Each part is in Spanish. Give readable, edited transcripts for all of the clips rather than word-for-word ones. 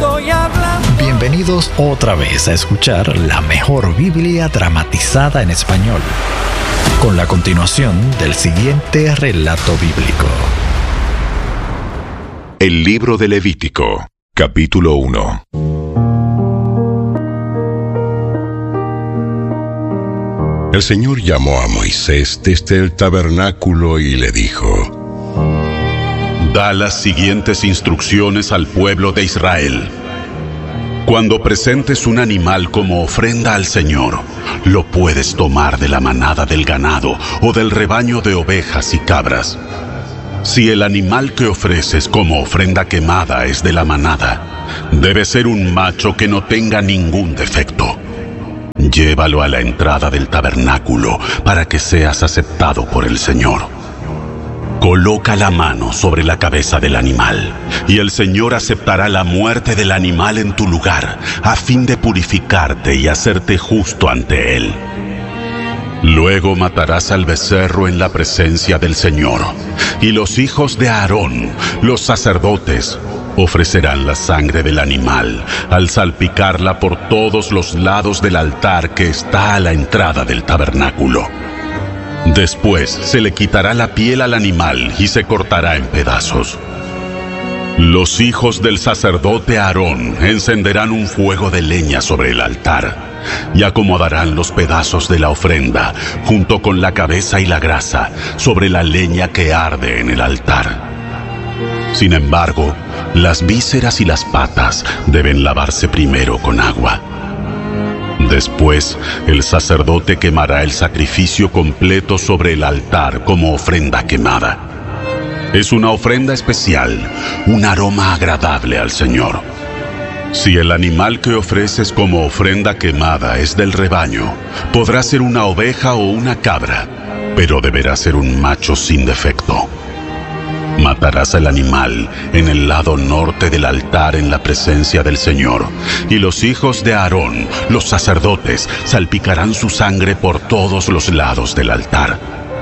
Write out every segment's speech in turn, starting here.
estoy hablando. Bienvenidos otra vez a escuchar la mejor Biblia dramatizada en español, con la continuación del siguiente relato bíblico. El libro de Levítico, capítulo 1. El Señor llamó a Moisés desde el tabernáculo y le dijo: Da las siguientes instrucciones al pueblo de Israel. Cuando presentes un animal como ofrenda al Señor, lo puedes tomar de la manada del ganado o del rebaño de ovejas y cabras. Si el animal que ofreces como ofrenda quemada es de la manada, debe ser un macho que no tenga ningún defecto. Llévalo a la entrada del tabernáculo para que seas aceptado por el Señor. Coloca la mano sobre la cabeza del animal, y el Señor aceptará la muerte del animal en tu lugar, a fin de purificarte y hacerte justo ante Él. Luego matarás al becerro en la presencia del Señor, y los hijos de Aarón, los sacerdotes, ofrecerán la sangre del animal al salpicarla por todos los lados del altar que está a la entrada del tabernáculo. Después se le quitará la piel al animal y se cortará en pedazos. Los hijos del sacerdote Aarón encenderán un fuego de leña sobre el altar y acomodarán los pedazos de la ofrenda junto con la cabeza y la grasa sobre la leña que arde en el altar. Sin embargo, las vísceras y las patas deben lavarse primero con agua. Después, el sacerdote quemará el sacrificio completo sobre el altar como ofrenda quemada. Es una ofrenda especial, un aroma agradable al Señor. Si el animal que ofreces como ofrenda quemada es del rebaño, podrá ser una oveja o una cabra, pero deberá ser un macho sin defecto. Matarás al animal en el lado norte del altar en la presencia del Señor, y los hijos de Aarón, los sacerdotes, salpicarán su sangre por todos los lados del altar.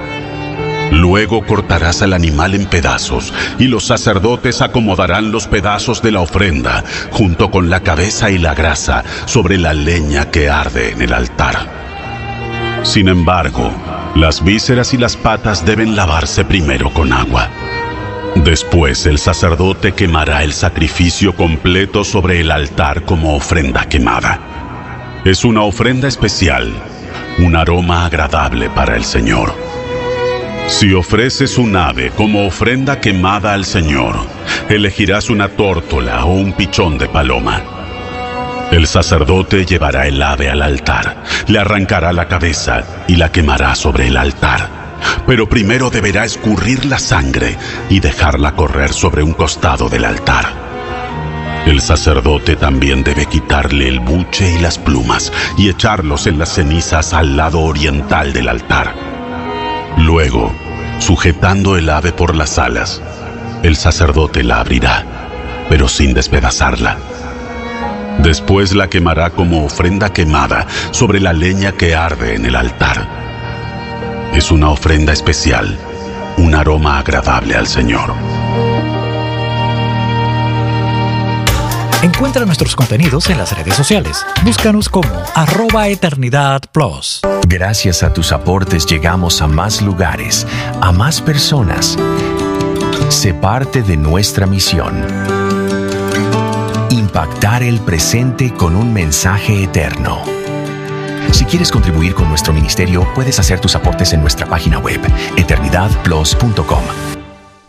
Luego cortarás al animal en pedazos, y los sacerdotes acomodarán los pedazos de la ofrenda, junto con la cabeza y la grasa, sobre la leña que arde en el altar. Sin embargo, las vísceras y las patas deben lavarse primero con agua. Después el sacerdote quemará el sacrificio completo sobre el altar como ofrenda quemada. Es una ofrenda especial, un aroma agradable para el Señor. Si ofreces un ave como ofrenda quemada al Señor, elegirás una tórtola o un pichón de paloma. El sacerdote llevará el ave al altar, le arrancará la cabeza y la quemará sobre el altar. Pero primero deberá escurrir la sangre y dejarla correr sobre un costado del altar. El sacerdote también debe quitarle el buche y las plumas y echarlos en las cenizas al lado oriental del altar. Luego, sujetando el ave por las alas, el sacerdote la abrirá, pero sin despedazarla. Después la quemará como ofrenda quemada sobre la leña que arde en el altar. Es una ofrenda especial, un aroma agradable al Señor. Encuentra nuestros contenidos en las redes sociales. Búscanos como @eternidadplus. Gracias a tus aportes llegamos a más lugares, a más personas. Sé parte de nuestra misión: impactar el presente con un mensaje eterno. Si quieres contribuir con nuestro ministerio, puedes hacer tus aportes en nuestra página web, eternidadplus.com.